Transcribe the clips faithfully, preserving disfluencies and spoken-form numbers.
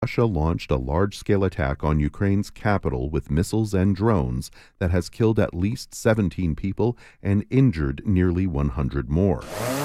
Russia launched a large-scale attack on Ukraine's capital with missiles and drones that has killed at least seventeen people and injured nearly one hundred more.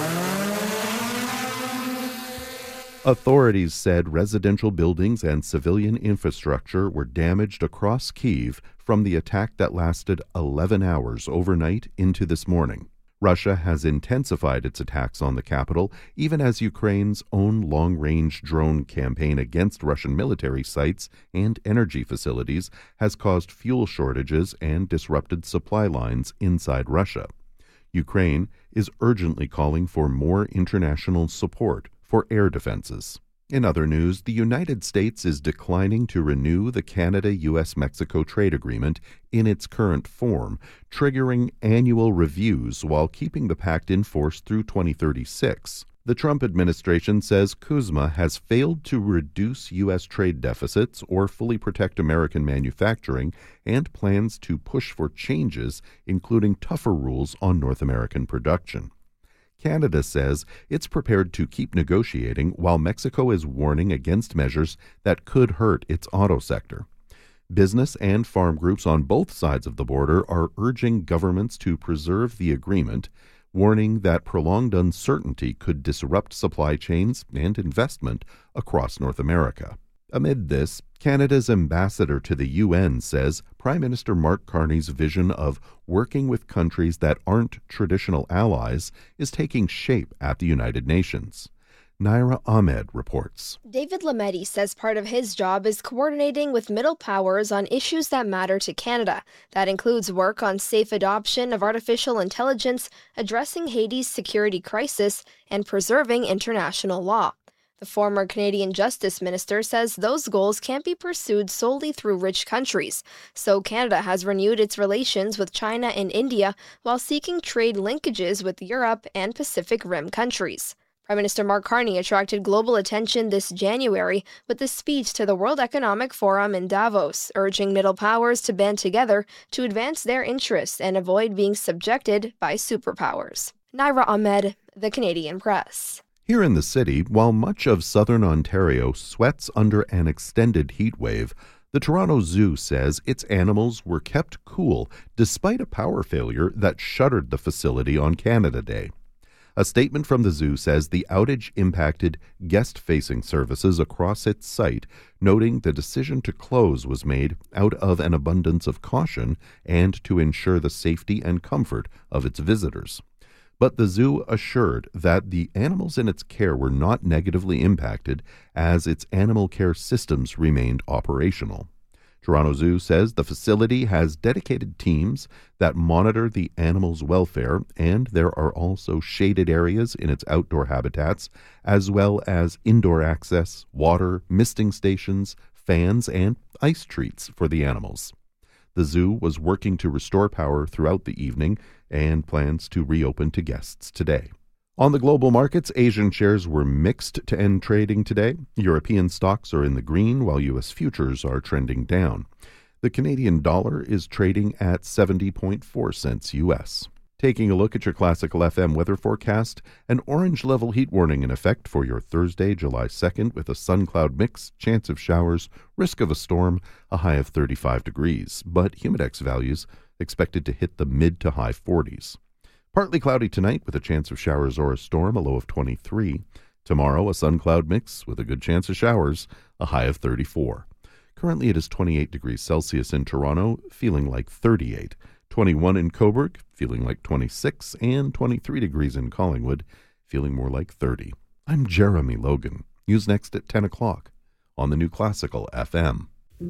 Authorities said residential buildings and civilian infrastructure were damaged across Kyiv from the attack that lasted eleven hours overnight into this morning. Russia has intensified its attacks on the capital, even as Ukraine's own long-range drone campaign against Russian military sites and energy facilities has caused fuel shortages and disrupted supply lines inside Russia. Ukraine is urgently calling for more international support for air defenses. In other news, the United States is declining to renew the Canada-U S Mexico trade agreement in its current form, triggering annual reviews while keeping the pact in force through twenty thirty-six. The Trump administration says CUSMA has failed to reduce U S trade deficits or fully protect American manufacturing and plans to push for changes, including tougher rules on North American production. Canada says it's prepared to keep negotiating while Mexico is warning against measures that could hurt its auto sector. Business and farm groups on both sides of the border are urging governments to preserve the agreement, warning that prolonged uncertainty could disrupt supply chains and investment across North America. Amid this, Canada's ambassador to the U N says Prime Minister Mark Carney's vision of working with countries that aren't traditional allies is taking shape at the United Nations. Naira Ahmed reports. David Lametti says part of his job is coordinating with middle powers on issues that matter to Canada. That includes work on safe adoption of artificial intelligence, addressing Haiti's security crisis, and preserving international law. The former Canadian Justice Minister says those goals can't be pursued solely through rich countries, so Canada has renewed its relations with China and India while seeking trade linkages with Europe and Pacific Rim countries. Prime Minister Mark Carney attracted global attention this January with a speech to the World Economic Forum in Davos, urging middle powers to band together to advance their interests and avoid being subjected by superpowers. Naira Ahmed, The Canadian Press. Here in the city, while much of southern Ontario sweats under an extended heat wave, the Toronto Zoo says its animals were kept cool despite a power failure that shuttered the facility on Canada Day. A statement from the zoo says the outage impacted guest-facing services across its site, noting the decision to close was made out of an abundance of caution and to ensure the safety and comfort of its visitors. But the zoo assured that the animals in its care were not negatively impacted as its animal care systems remained operational. Toronto Zoo says the facility has dedicated teams that monitor the animals' welfare, and there are also shaded areas in its outdoor habitats, as well as indoor access, water, misting stations, fans, and ice treats for the animals. The zoo was working to restore power throughout the evening and plans to reopen to guests today. On the global markets, Asian shares were mixed to end trading today. European stocks are in the green, while U S futures are trending down. The Canadian dollar is trading at seventy point four cents U S. Taking a look at your Classical F M weather forecast, an orange level heat warning in effect for your Thursday, July second, with a sun-cloud mix, chance of showers, risk of a storm, a high of thirty-five degrees, but humidex values expected to hit the mid to high forties. Partly cloudy tonight with a chance of showers or a storm, a low of twenty-three. Tomorrow, a sun-cloud mix with a good chance of showers, a high of thirty-four. Currently, it is twenty-eight degrees Celsius in Toronto, feeling like thirty-eight. twenty-one in Cobourg, feeling like twenty-six, and twenty-three degrees in Collingwood, feeling more like thirty. I'm Jeremy Logan. News next at ten o'clock on the New Classical F M.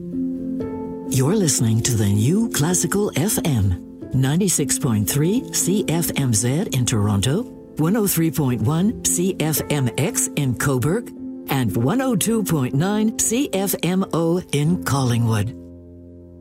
You're listening to the New Classical F M, ninety-six point three C F M Z in Toronto, one oh three point one C F M X in Cobourg, and one oh two point nine C F M O in Collingwood.